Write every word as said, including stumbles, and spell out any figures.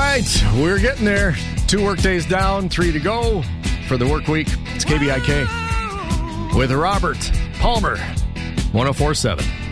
right, we're getting there. Two work days down, three to go for the work week. It's K B I K with Robert Palmer, one oh four point seven.